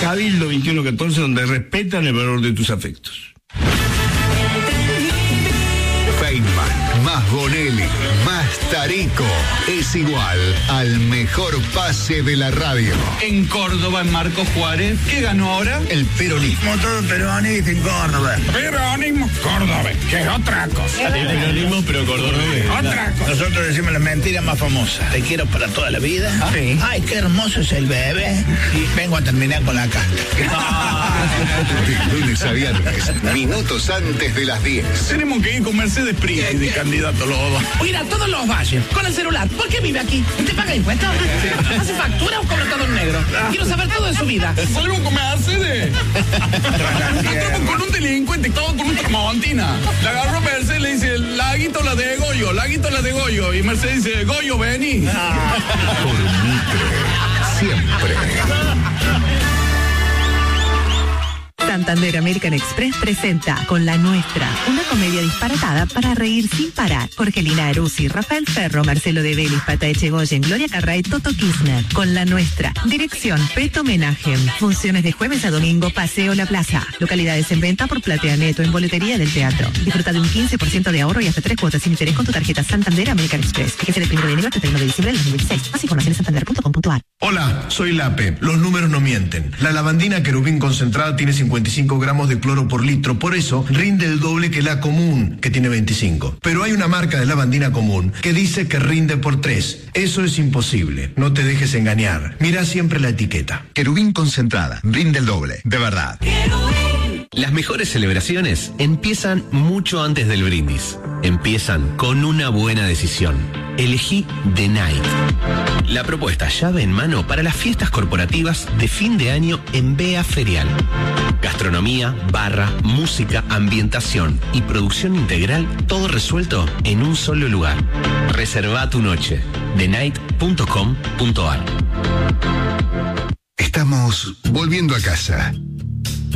Cabildo 2114, donde respetan el valor de tus afectos. Feynman, más Bonelli, más Tarico, es igual al mejor pase de la radio. En Córdoba, en Marco Juárez, ¿qué ganó ahora? El peronismo. Todo peronista en Córdoba. Peronismo cordobés, que es otra cosa. Peronismo, pero cordobés. Otra cosa. Nosotros decimos la mentira más famosa. Te quiero para toda la vida. Sí. Ay, qué hermoso es el bebé. Y vengo a terminar con la casta. De lunes a viernes, minutos antes de las 10. Tenemos que ir con Mercedes Prieto de candidato los dos. Ir a todos los valles con el celular. ¿Por qué vive aquí? ¿Usted paga impuestos? ¿Hace factura o cobra todo en negro? Quiero saber todo de su vida. Salimos con Mercedes. Estamos con un delincuente que estaba con un tramontina. La agarró Mercedes y le dice, Laguito la de Goyo, Laguito la de Goyo. Y Mercedes dice, Goyo, vení. Por Mitre, siempre. Santander American Express presenta Con la Nuestra, una comedia disparatada para reír sin parar. Jorgelina Aruzzi, Rafael Ferro, Marcelo de Vélez, Pata Echegoyen, Gloria Carray, Toto Kirchner. Con la Nuestra. Dirección, Peto Menajem. Funciones de jueves a domingo, Paseo La Plaza. Localidades en venta por Platea Neto en boletería del teatro. Disfruta de un 15% de ahorro y hasta 3 cuotas sin interés con tu tarjeta Santander American Express. Fíjese del 1 de enero al 31 de diciembre del 2016. Más información en santander.com.ar. Hola, soy Lape. Los números no mienten. La lavandina Querubín concentrada tiene 55 gramos de cloro por litro, por eso rinde el doble que la común, que tiene 25. Pero hay una marca de lavandina común que dice que rinde por 3. Eso es imposible. No te dejes engañar. Mira siempre la etiqueta. Querubín concentrada, rinde el doble, de verdad. Las mejores celebraciones empiezan mucho antes del brindis. Empiezan con una buena decisión. Elegí The Night. La propuesta llave en mano para las fiestas corporativas de fin de año en Bea Ferial. Gastronomía, barra, música, ambientación y producción integral, todo resuelto en un solo lugar. Reserva tu noche. TheNight.com.ar. Estamos volviendo a casa.